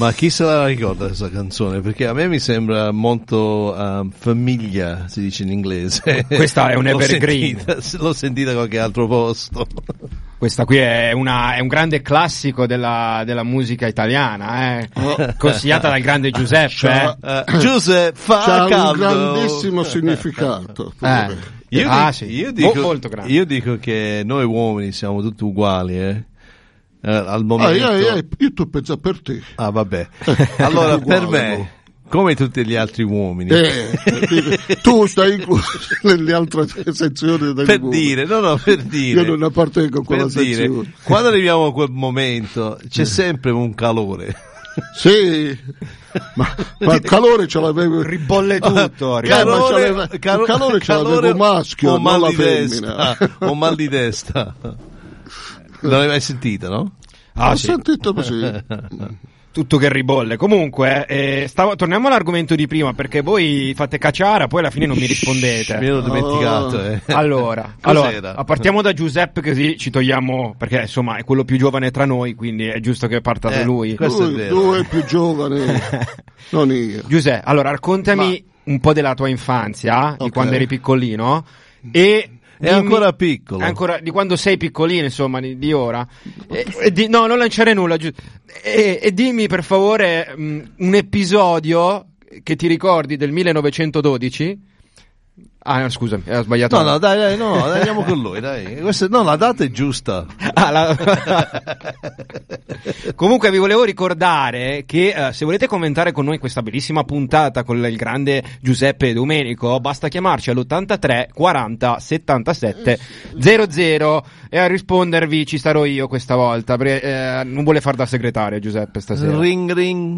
Ma chi se la ricorda questa canzone? Perché a me mi sembra molto famiglia, si dice in inglese. Questa è un evergreen. L'ho sentita da qualche altro posto. Questa qui è un grande classico della musica italiana, consigliata dal grande Giuseppe. Giuseppe fa c'ha caldo. un grandissimo significato. Molto grande. Io dico che noi uomini siamo tutti uguali, al momento. Io tu penso per te. Ah, vabbè. Allora, per me, come tutti gli altri uomini, tu stai incluso nelle altre sezioni del per dire, per dire. Io non appartengo a quella sezione. Quando arriviamo a quel momento, c'è sempre un calore. Sì, ma il calore ce l'avevo, ribolle tutto. il calore ce l'avevo maschio, o non mal la di femmina. testa, o mal di testa. Non l'hai mai sentita, no? Ho sentito così. Tutto che ribolle. Comunque, torniamo all'argomento di prima, perché voi fate cacciara, poi alla fine non mi rispondete. Mi ero dimenticato. Allora, partiamo da Giuseppe, così ci togliamo, perché insomma è quello più giovane tra noi, quindi è giusto che parta da lui. Questo è vero. Tu è più giovane, non io. Giuseppe, allora raccontami un po' della tua infanzia, di quando eri piccolino, e è ancora piccolo. Di quando sei piccolino, insomma, di ora. No, non lanciare nulla. E dimmi, per favore, un episodio che ti ricordi del 1912. Ah, no, scusami, ho sbagliato. No, dai, andiamo con lui, dai. La data è giusta. Comunque vi volevo ricordare che se volete commentare con noi questa bellissima puntata con il grande Giuseppe Domenico, basta chiamarci all'83 40 77 00 e a rispondervi ci sarò io questa volta, perché non vuole far da segretario Giuseppe stasera. Ring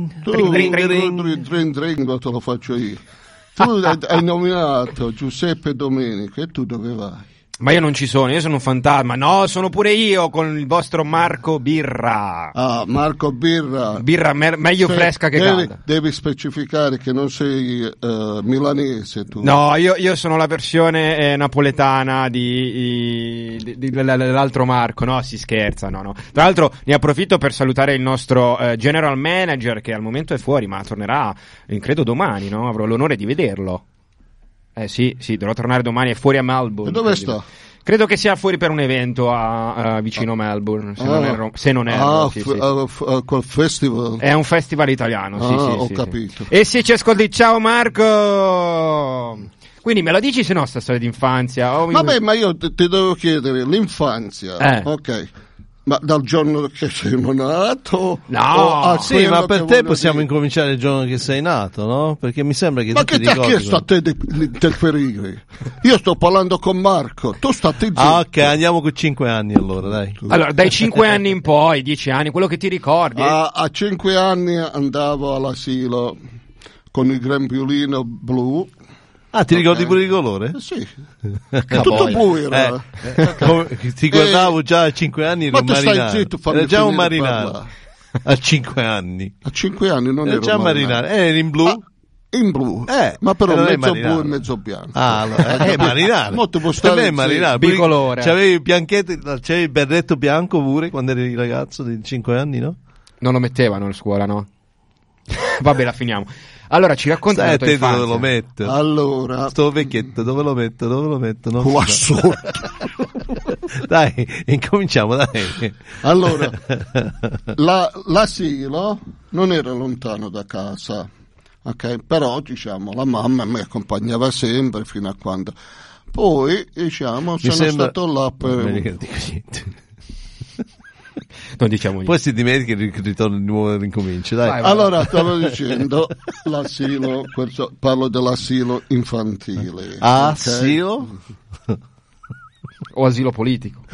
te lo faccio io. Tu hai nominato Giuseppe Domenico e tu dove vai? Ma io non ci sono, io sono un fantasma. No, sono pure io con il vostro Marco Birra. Ah, Marco Birra. Birra meglio fresca che calda. Devi specificare che non sei milanese tu. No, io sono la versione napoletana dell'altro Marco. No, si scherza, no. Tra l'altro ne approfitto per salutare il nostro general manager, che al momento è fuori, ma tornerà, credo domani, no? Avrò l'onore di vederlo. Sì, dovrò tornare domani, è fuori a Melbourne. E dove sta? Credo che sia fuori per un evento vicino a Melbourne, se non è quel festival. È un festival italiano, ho capito. E se ci ascolti, ciao Marco! Quindi me la dici, se no sta storia d'infanzia? Vabbè, ma io ti devo chiedere, l'infanzia, ok. Ma dal giorno che sei nato? No, sì, ma per te possiamo incominciare il giorno che sei nato, no? Perché mi sembra che ma che ti ha chiesto a te di interferire? Io sto parlando con Marco, tu stai zitto. Ah, ok, andiamo con 5 anni allora, dai. Allora, dai 5 anni in poi, 10 anni, quello che ti ricordi. A 5 anni andavo all'asilo con il grembiulino blu. Ah, ti ricordi pure il colore? Sì. Tutto blu era. Ti guardavo già a 5 anni, ero zitto, era già un marinaio. A 5 anni. A 5 anni non ero già marinaio. Eri in blu? In blu. Ma però mezzo blu e mezzo bianco. Ah, allora, è marinaio. Molto postale. È marinaio. Bicolore. C'avevi il bianchetto, c'avevi il berretto bianco pure quando eri ragazzo di 5 anni, no? Non lo mettevano in scuola, no? Vabbè, la finiamo. Allora, ci racconta la tua infanzia. Dove lo metto? Allora, sto vecchietto, dove lo metto? Non qua sotto. Dai, incominciamo, dai. Allora, l'asilo non era lontano da casa, ok? Però, diciamo, la mamma mi accompagnava sempre fino a quando. Poi, diciamo, stato là per... Non diciamo niente. Poi si dimentica che ritorno di nuovo e ricominci, dai. Vai. Allora, stavo dicendo l'asilo, parlo dell'asilo infantile. Asilo? Okay? O asilo politico.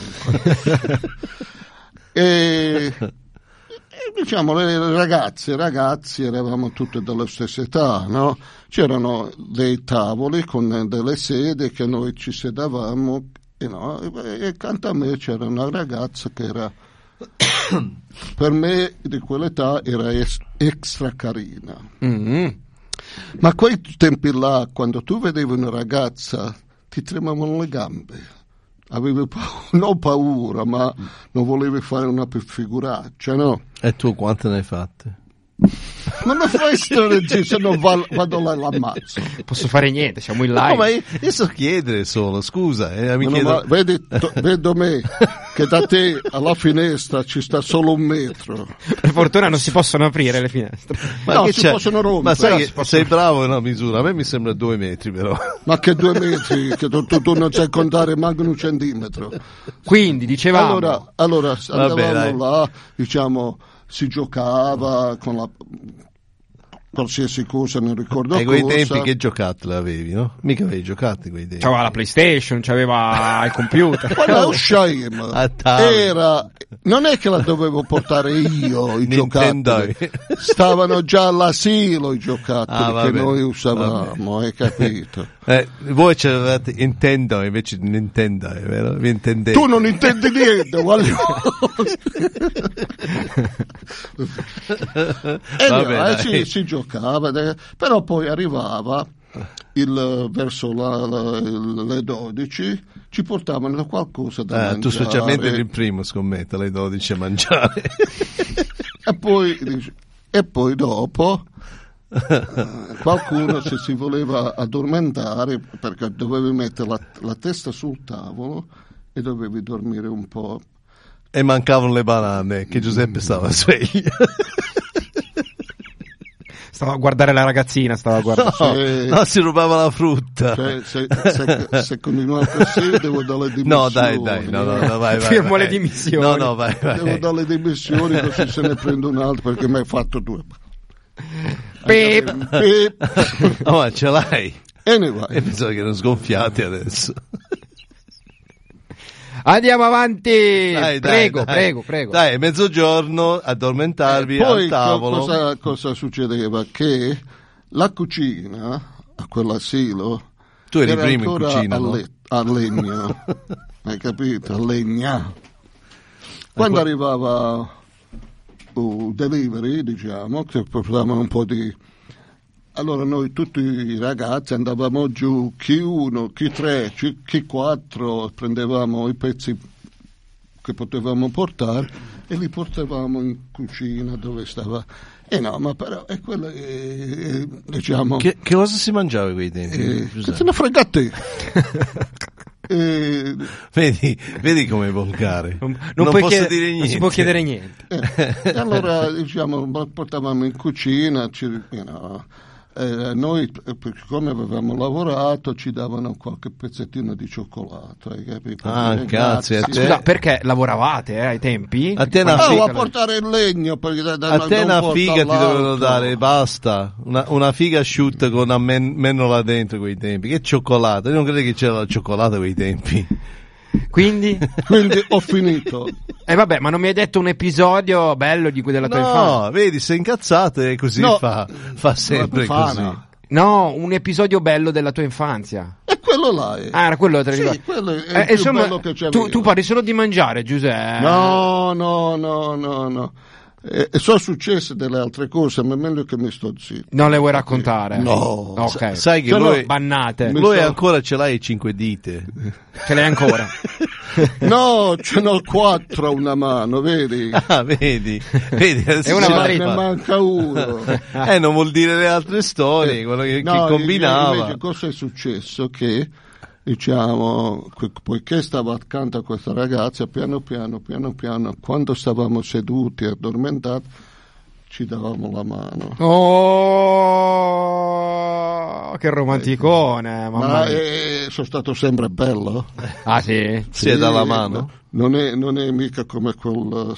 E diciamo, le ragazze e ragazzi eravamo tutte della stessa età, no? C'erano dei tavoli con delle sedie che noi ci sedavamo e accanto a me c'era una ragazza che era per me di quell'età era extra carina. Ma quei tempi là, quando tu vedevi una ragazza ti tremavano le gambe, avevi non paura, ma non volevi fare una figuraccia, no? E tu quante ne hai fatte? Non mi fai stare giù, se no vado là e l'ammazzo. Posso fare niente, siamo in live. No, ma io so chiedere solo, scusa. Mi chiedo... Vedo me, che da te alla finestra ci sta solo 1 metro. Per fortuna non si possono aprire le finestre. Ma no, che si c'è? possono rompere. Ma sai che sei bravo nella misura, a me mi sembra 2 metri però. Ma che 2 metri, che tu non sai contare manco 1 centimetro. Quindi, dicevamo... Allora andavamo dai. là, diciamo, si giocava con la... qualsiasi cosa, non ricordo A quei cosa. tempi che giocattoli avevi, no? Mica avevi giocati quei tempi. C'aveva la PlayStation, c'aveva il computer. Quando uscimmo, non è che la dovevo portare io i giocattoli, stavano già all'asilo i giocattoli che noi usavamo, hai capito? Voi c'avevate Nintendo invece di Nintendo, vero? Vi intendete? Tu non intendi niente, guarda. Si giocava, però poi arrivava verso le 12, ci portavano qualcosa da mangiare. Tu specialmente il primo, scommetto, alle 12 a mangiare. e poi dopo qualcuno, se si voleva addormentare, perché dovevi mettere la testa sul tavolo e dovevi dormire un po'. E mancavano le banane, che Giuseppe stava sveglio. Stava a guardare la ragazzina, No, si rubava la frutta. Se continuavo così devo dare le dimissioni. No, dai, vai. Firmo le dimissioni. No, vai. Devo dare le dimissioni, così se ne prendo un altro, perché mi hai fatto 2. Beep. Oh, ma ce l'hai? Anyway. E pensavo che erano sgonfiati adesso. Andiamo avanti. Dai. Prego. Dai, mezzogiorno, addormentarvi poi al tavolo. Cosa succedeva? Che la cucina, a quell'asilo, tu eri era primo in ancora cucina, a legno. Hai capito? A legna. Quando arrivava delivery, diciamo, che portavano un po' di... Allora noi tutti i ragazzi andavamo giù, chi 1, chi 3, chi 4, prendevamo i pezzi che potevamo portare e li portavamo in cucina dove stava. No, ma però è quello diciamo... Che cosa si mangiava quei tempi? Che se ne frega a te? Vedi com'è volgare. Non posso dire niente. Non si può chiedere niente. E allora diciamo portavamo in cucina, noi, come avevamo lavorato, ci davano qualche pezzettino di cioccolato, hai capito? Grazie a te. Scusa, perché lavoravate ai tempi? A portare il legno, perché a te una figa ti dovevano dare, basta, una figa asciutta con meno là dentro quei tempi. Che cioccolato? Io non credo che c'era la cioccolata quei tempi. Quindi ho finito. Vabbè, ma non mi hai detto un episodio bello della tua infanzia? No, vedi, sei incazzato e così fa sempre così. No, un episodio bello della tua infanzia. E quello là è. Era quello che sì, quello è il più bello che c'avevo. Tu parli solo di mangiare, Giuseppe. No. E sono successe delle altre cose, ma è meglio che mi sto zitto. Non le vuoi raccontare? No. Ok. Sai che lui bannate. Lui ancora ce l'hai 5 dite. Ce l'hai ancora? No, ce n'ho 4 a una mano, vedi? Vedi. È una ne manca uno. Non vuol dire le altre storie, quello che combinava. Invece cosa è successo? Che diciamo, poiché stavo accanto a questa ragazza, piano piano, quando stavamo seduti e addormentati, ci davamo la mano. Oh, che romanticone, mamma mia. Sono stato sempre bello. Ah sì? Si è dalla mano? Non è mica come quel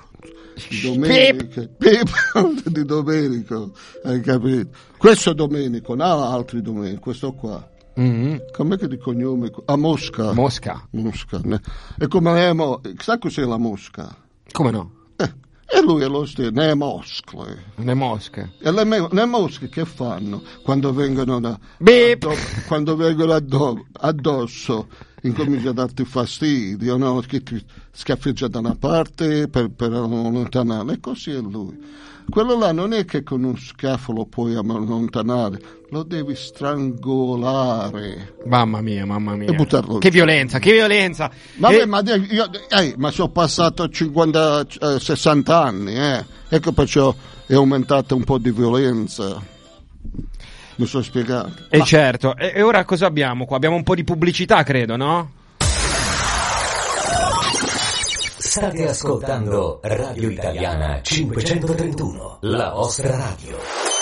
di Domenico, hai capito? Questo Domenico, non altri Domenico, questo qua. Mm-hmm. Com'è che di cognome? A Mosca. Mosca. E come sai cos'è la mosca? Come no? E lui è lo stesso, ne mosche. Le mosche. E le mosche che fanno quando vengono Beep. quando vengono addosso incomincia a darti fastidio, no? Che ti scaffeggia da una parte per allontanare, e così è lui. Quello là non è che con un schiaffo lo puoi allontanare, lo devi strangolare. Mamma mia. E buttarlo. Che violenza. Vabbè, ma sono passato 60 anni, ecco perciò è aumentata un po' di violenza. Mi sono spiegato. Certo, e ora cosa abbiamo qua? Abbiamo un po' di pubblicità, credo, no? State ascoltando Radio Italiana 531, la vostra radio.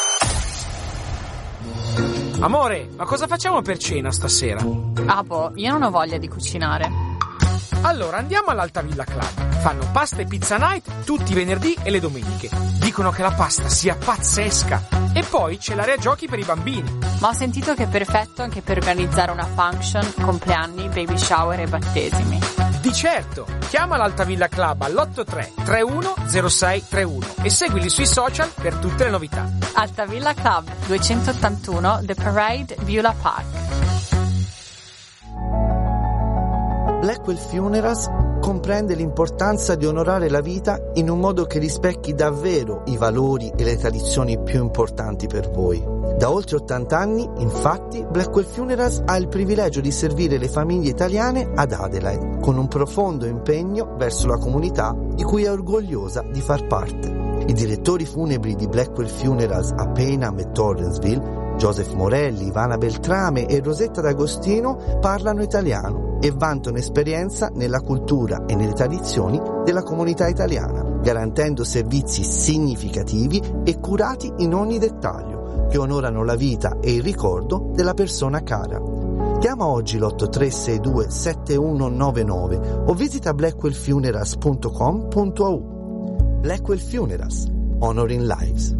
Amore, ma cosa facciamo per cena stasera? Io non ho voglia di cucinare. Allora andiamo all'Alta Villa Club. Fanno pasta e pizza night tutti i venerdì e le domeniche. Dicono che la pasta sia pazzesca. E poi c'è l'area giochi per i bambini. Ma ho sentito che è perfetto anche per organizzare una function, compleanni, baby shower e battesimi. Di certo! Chiama l'Alta Villa Club all'83 31 06 31 e seguili sui social per tutte le novità. Alta Villa Club 281 The Parade, Beulah Park. Blackwell Funerals comprende l'importanza di onorare la vita in un modo che rispecchi davvero i valori e le tradizioni più importanti per voi. Da oltre 80 anni, infatti, Blackwell Funerals ha il privilegio di servire le famiglie italiane ad Adelaide, con un profondo impegno verso la comunità di cui è orgogliosa di far parte. I direttori funebri di Blackwell Funerals a Payneham e Torrensville, Joseph Morelli, Ivana Beltrame e Rosetta D'Agostino, parlano italiano e vantano esperienza nella cultura e nelle tradizioni della comunità italiana, garantendo servizi significativi e curati in ogni dettaglio, che onorano la vita e il ricordo della persona cara. Chiama oggi l'8362 7199 o visita blackwellfunerals.com.au. Blackwell Funerals, Honoring Lives.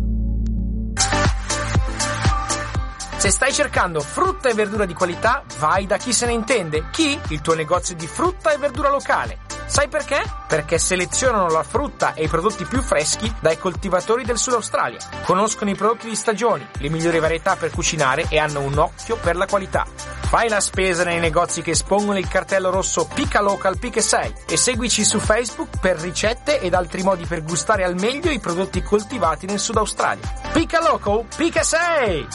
Se stai cercando frutta e verdura di qualità, vai da Chi se ne intende. Chi? Il tuo negozio di frutta e verdura locale. Sai perché? Perché selezionano la frutta e i prodotti più freschi dai coltivatori del Sud Australia. Conoscono i prodotti di stagione, le migliori varietà per cucinare e hanno un occhio per la qualità. Fai la spesa nei negozi che espongono il cartello rosso Pica Local Pica 6 e seguici su Facebook per ricette ed altri modi per gustare al meglio i prodotti coltivati nel Sud Australia. Pica Local Pica 6!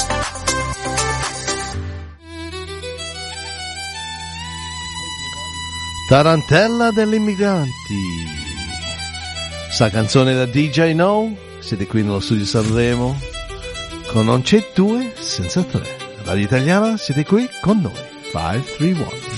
Tarantella degli immigranti. Sta canzone da DJ No. Siete qui nello studio Sanremo con Non c'è due senza tre. Radio Italiana, siete qui con noi. 531.